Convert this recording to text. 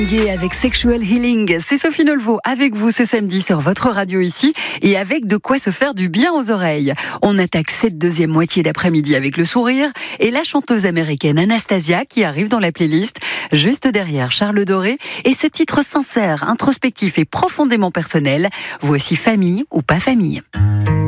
Avec Sexual Healing, c'est Sophie Nolvo avec vous ce samedi sur votre radio ici et avec de quoi se faire du bien aux oreilles. On attaque cette deuxième moitié d'après-midi avec le sourire et la chanteuse américaine Anastasia qui arrive dans la playlist juste derrière Charles Doré et ce titre sincère, introspectif et profondément personnel. Voici Famille ou pas famille.